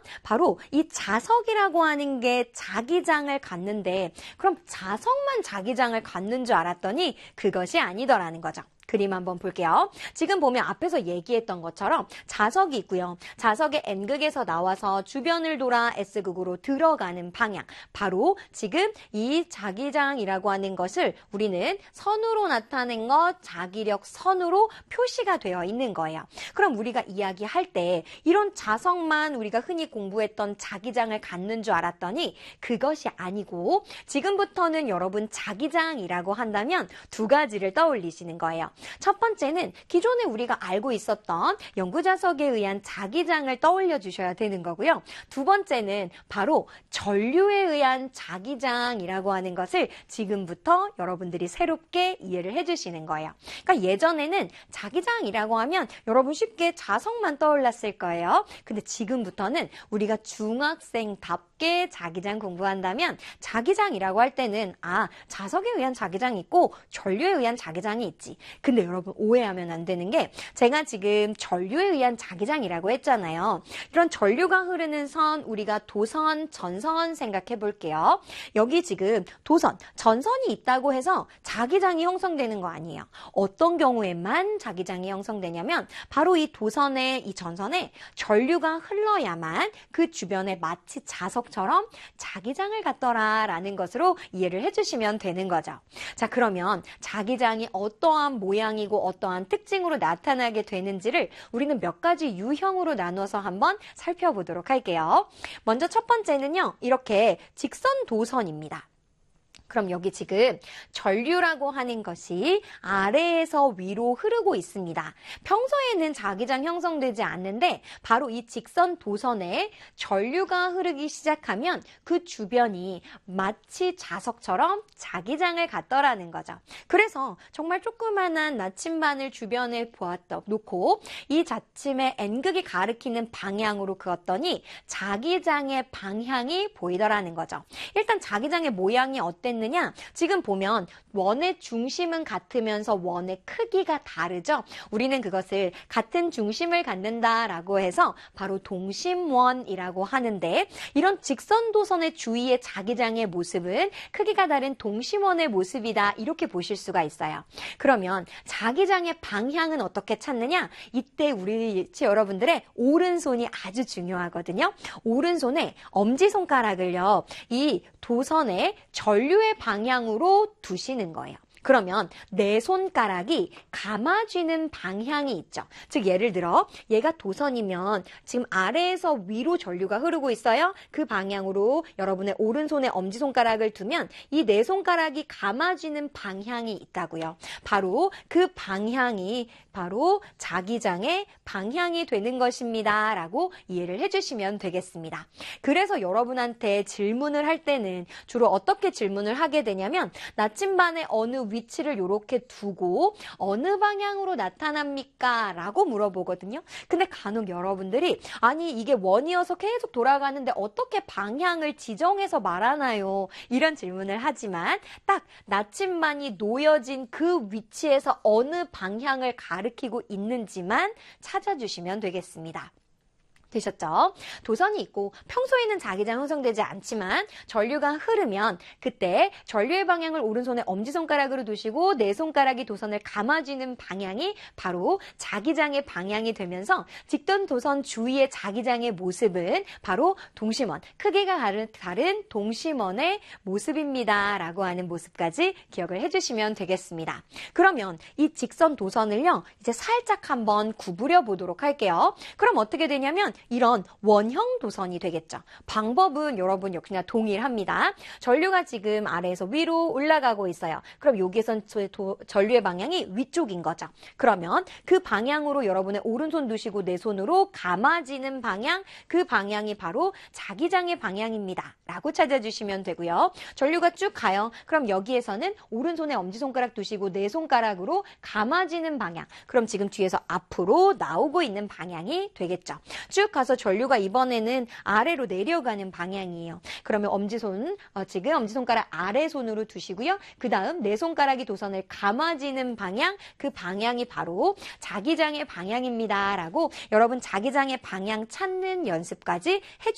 바로 이 자석이라고 하는 게 자기장을 갖는데 그럼 자석만 자기장을 갖는 줄 알았더니 그것이 아니더라는 거죠. 그림 한번 볼게요. 지금 보면 앞에서 얘기했던 것처럼 자석이 있고요. 자석의 N극에서 나와서 주변을 돌아 S극으로 들어가는 방향. 바로 지금 이 자기장이라고 하는 것을 우리는 선으로 나타낸 것, 자기력 선으로 표시가 되어 있는 거예요. 그럼 우리가 이야기할 때 이런 자석만 우리가 흔히 공부했던 자기장을 갖는 줄 알았더니 그것이 아니고 지금부터는 여러분 자기장이라고 한다면 두 가지를 떠올리시는 거예요. 첫 번째는 기존에 우리가 알고 있었던 연구자석에 의한 자기장을 떠올려 주셔야 되는 거고요. 두 번째는 바로 전류에 의한 자기장이라고 하는 것을 지금부터 여러분들이 새롭게 이해를 해주시는 거예요. 그러니까 예전에는 자기장이라고 하면 여러분 쉽게 자석만 떠올랐을 거예요. 근데 지금부터는 우리가 중학생답게 자기장 공부한다면 자기장이라고 할 때는 자석에 의한 자기장이 있고 전류에 의한 자기장이 있지. 근데 여러분 오해하면 안 되는 게 제가 지금 전류에 의한 자기장이라고 했잖아요. 이런 전류가 흐르는 선 우리가 도선, 전선 생각해 볼게요. 여기 지금 도선, 전선이 있다고 해서 자기장이 형성되는 거 아니에요. 어떤 경우에만 자기장이 형성되냐면 바로 이 도선에 이 전선에 전류가 흘러야만 그 주변에 마치 자석처럼 자기장을 갖더라라는 것으로 이해를 해주시면 되는 거죠. 자, 그러면 자기장이 어떠한 모양이고 어떠한 특징으로 나타나게 되는지를 우리는 몇 가지 유형으로 나눠서 한번 살펴보도록 할게요. 먼저 첫 번째는요, 이렇게 직선 도선입니다. 그럼 여기 지금 전류라고 하는 것이 아래에서 위로 흐르고 있습니다. 평소에는 자기장 형성되지 않는데 바로 이 직선 도선에 전류가 흐르기 시작하면 그 주변이 마치 자석처럼 자기장을 갖더라는 거죠. 그래서 정말 조그만한 나침반을 주변에 놓고 이 자침의 N극이 가리키는 방향으로 그었더니 자기장의 방향이 보이더라는 거죠. 일단 자기장의 모양이 어땠는지 지금 보면 원의 중심은 같으면서 원의 크기가 다르죠. 우리는 그것을 같은 중심을 갖는다라고 해서 바로 동심원이라고 하는데 이런 직선도선의 주위의 자기장의 모습은 크기가 다른 동심원의 모습이다 이렇게 보실 수가 있어요. 그러면 자기장의 방향은 어떻게 찾느냐? 이때 우리 여러분들의 오른손이 아주 중요하거든요. 오른손에 엄지손가락을요. 이 도선의 전류의 방향으로 두시는 거예요. 그러면 내 손가락이 감아쥐는 방향이 있죠. 즉 예를 들어 얘가 도선이면 지금 아래에서 위로 전류가 흐르고 있어요. 그 방향으로 여러분의 오른손에 엄지손가락을 두면 이 내 손가락이 감아쥐는 방향이 있다고요. 바로 그 방향이 바로 자기장의 방향이 되는 것입니다. 라고 이해를 해주시면 되겠습니다. 그래서 여러분한테 질문을 할 때는 주로 어떻게 질문을 하게 되냐면 나침반의 어느 위치를 이렇게 두고 어느 방향으로 나타납니까? 라고 물어보거든요. 근데 간혹 여러분들이 아니 이게 원이어서 계속 돌아가는데 어떻게 방향을 지정해서 말하나요? 이런 질문을 하지만 딱 나침반이 놓여진 그 위치에서 어느 방향을 가리키고 있는지만 찾아주시면 되겠습니다. 되셨죠? 도선이 있고 평소에는 자기장 형성되지 않지만 전류가 흐르면 그때 전류의 방향을 오른손에 엄지손가락으로 두시고 내 손가락이 도선을 감아주는 방향이 바로 자기장의 방향이 되면서 직선 도선 주위의 자기장의 모습은 바로 동심원, 크기가 다른 동심원의 모습입니다. 라고 하는 모습까지 기억을 해주시면 되겠습니다. 그러면 이 직선 도선을요, 이제 살짝 한번 구부려 보도록 할게요. 그럼 어떻게 되냐면 이런 원형 도선이 되겠죠. 방법은 여러분 역시나 동일합니다. 전류가 지금 아래에서 위로 올라가고 있어요. 그럼 여기에선 전류의 방향이 위쪽인 거죠. 그러면 그 방향으로 여러분의 오른손 두시고 내 손으로 감아지는 방향, 그 방향이 바로 자기장의 방향입니다. 라고 찾아주시면 되고요. 전류가 쭉 가요. 그럼 여기에서는 오른손에 엄지손가락 두시고 내 손가락으로 감아지는 방향. 그럼 지금 뒤에서 앞으로 나오고 있는 방향이 되겠죠. 쭉 가서 전류가 이번에는 아래로 내려가는 방향이에요. 그러면 지금 엄지손가락 아래손으로 두시고요. 그 다음 내 손가락이 도선을 감아지는 방향, 그 방향이 바로 자기장의 방향입니다. 라고 여러분 자기장의 방향 찾는 연습까지 해주세요.